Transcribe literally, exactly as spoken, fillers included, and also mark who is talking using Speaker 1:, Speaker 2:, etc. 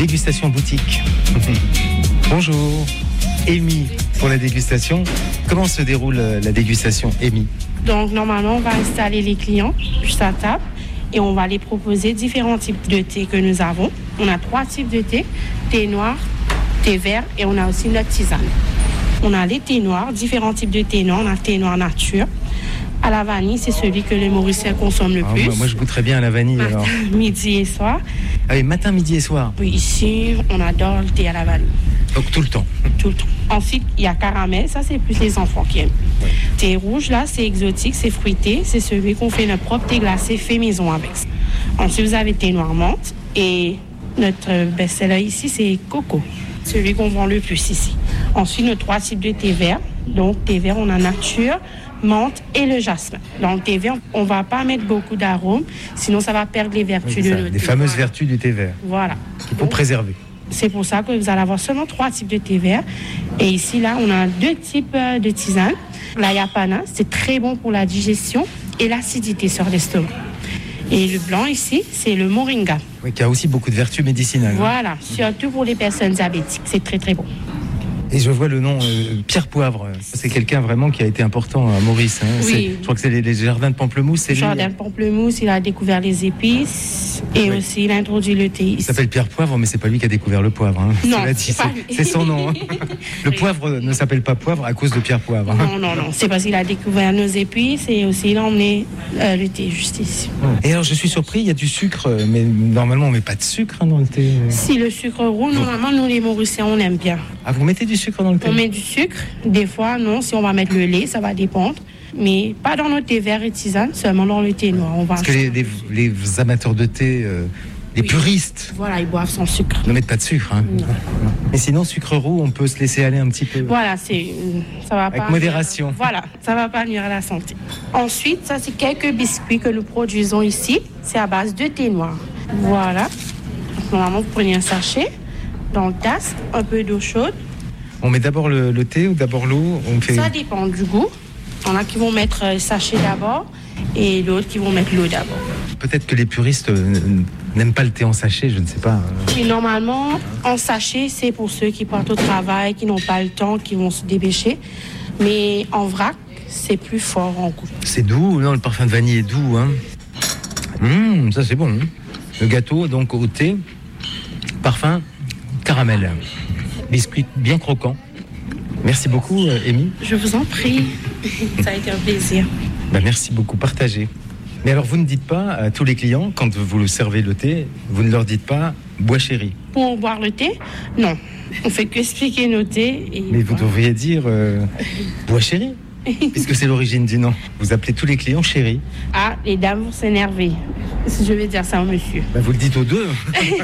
Speaker 1: dégustation boutique. Bonjour, Amy pour la dégustation. Comment se déroule la dégustation, Amy?
Speaker 2: Donc normalement, on va installer les clients juste à table et on va les proposer différents types de thé que nous avons. On a trois types de thé, thé noir, thé vert et on a aussi notre tisane. On a les thés noirs, différents types de thé noirs. On a le thé noir nature. À la vanille, c'est celui que les Mauriciens consomment le
Speaker 1: ah,
Speaker 2: plus.
Speaker 1: Moi, moi, je goûterais bien à la vanille.
Speaker 2: Matin,
Speaker 1: alors.
Speaker 2: midi et soir.
Speaker 1: Ah oui, matin, midi et soir.
Speaker 2: Oui, ici, on adore le thé à la vanille.
Speaker 1: Donc tout le temps.
Speaker 2: Tout le temps. Ensuite, il y a caramel. Ça, c'est plus les enfants qui aiment.
Speaker 1: Ouais.
Speaker 2: Thé rouge, là, c'est exotique, c'est fruité. C'est celui qu'on fait notre propre thé glacé fait maison avec. Ensuite, vous avez thé noir menthe. Et notre best-seller ici, c'est coco. Celui qu'on vend le plus ici. Ensuite, nos trois types de thé vert. Donc, thé vert, on a nature, menthe et le jasmin. Dans le thé vert, on ne va pas mettre beaucoup d'arômes, sinon ça va perdre les vertus
Speaker 1: Oui,
Speaker 2: de
Speaker 1: ça,
Speaker 2: notre thé.
Speaker 1: les fameuses
Speaker 2: Voilà.
Speaker 1: vertus du thé vert.
Speaker 2: Voilà.
Speaker 1: Qu'il faut
Speaker 2: Donc,
Speaker 1: préserver.
Speaker 2: c'est pour ça que vous allez avoir seulement trois types de thé vert. Et ici, là, on a deux types de tisane. La yapana, c'est très bon pour la digestion et l'acidité sur l'estomac. Et le blanc ici, c'est le moringa.
Speaker 1: Oui, qui a aussi beaucoup de vertus médicinales.
Speaker 2: Voilà, surtout pour les personnes diabétiques. C'est très, très bon.
Speaker 1: Et je vois le nom euh, Pierre Poivre. C'est quelqu'un vraiment qui a été important à Maurice. Hein.
Speaker 2: Oui.
Speaker 1: C'est, je crois que c'est les, les jardins de Pamplemousse. C'est
Speaker 2: Le jardin de Pamplemousse, il a découvert les épices et
Speaker 1: Oui.
Speaker 2: aussi il a introduit le thé
Speaker 1: Il
Speaker 2: ici.
Speaker 1: s'appelle Pierre Poivre, mais c'est pas lui qui a découvert le poivre. Hein.
Speaker 2: Non,
Speaker 1: Cela dit,
Speaker 2: c'est pas
Speaker 1: c'est,
Speaker 2: lui.
Speaker 1: c'est son nom. Hein. Le
Speaker 2: Oui.
Speaker 1: poivre ne s'appelle pas poivre à cause de Pierre Poivre. Hein.
Speaker 2: Non, non, non. C'est parce qu'il a découvert nos épices et aussi il a emmené euh, le thé juste ici.
Speaker 1: Et alors, je suis surpris, il y a du sucre, mais normalement, on met pas de sucre hein, dans le thé.
Speaker 2: Si le sucre roux, normalement, nous les Mauriciens, on aime bien.
Speaker 1: Ah, vous mettez du sucre dans le thé?
Speaker 2: On met du sucre. Des fois, non. Si on va mettre le lait, ça va dépendre. Mais pas dans notre thé vert et tisane, seulement dans le thé noir. On va
Speaker 1: Parce que les, les, les amateurs de thé, euh, les
Speaker 2: Oui.
Speaker 1: puristes,
Speaker 2: Voilà, ils boivent sans sucre.
Speaker 1: ne mettent pas de sucre. Hein.
Speaker 2: Non.
Speaker 1: Mais sinon, sucre roux, on peut se laisser aller un petit peu.
Speaker 2: Voilà, c'est, ça va
Speaker 1: Avec
Speaker 2: pas.
Speaker 1: modération.
Speaker 2: Voilà, ça va pas nuire à la santé. Ensuite, ça c'est quelques biscuits que nous produisons ici. C'est à base de thé noir. Voilà. Normalement, vous prenez un sachet dans le tasse, un peu d'eau chaude.
Speaker 1: On met d'abord le, le thé ou d'abord l'eau? On fait...
Speaker 2: Ça dépend du goût. Il y en a qui vont mettre le sachet d'abord et d'autres qui vont mettre l'eau d'abord.
Speaker 1: Peut-être que les puristes euh, n'aiment pas le thé en sachet, je ne sais pas.
Speaker 2: Et normalement, en sachet, c'est pour ceux qui partent au travail, qui n'ont pas le temps, qui vont se dépêcher. Mais en vrac, c'est plus fort en goût.
Speaker 1: C'est doux, non? Le parfum de vanille est doux. Hein. Mmh, ça c'est bon. Hein. Le gâteau, donc au thé, parfum caramel. Biscuit bien croquant. Merci beaucoup, euh, Amy.
Speaker 2: Je vous en prie. Ça a été un plaisir.
Speaker 1: Ben, merci beaucoup, partagé. Mais alors, vous ne dites pas à tous les clients, quand vous le servez le thé, vous ne leur dites pas « bois chéri ».
Speaker 2: Pour boire le thé, non. On fait que expliquer nos thés. Et
Speaker 1: Mais vous
Speaker 2: voilà.
Speaker 1: devriez dire euh, « bois chéri », puisque c'est l'origine du nom. Vous appelez tous les clients chéri.
Speaker 2: Ah, les dames vont s'énerver. Si je vais dire ça au monsieur.
Speaker 1: Ben, vous le dites aux deux.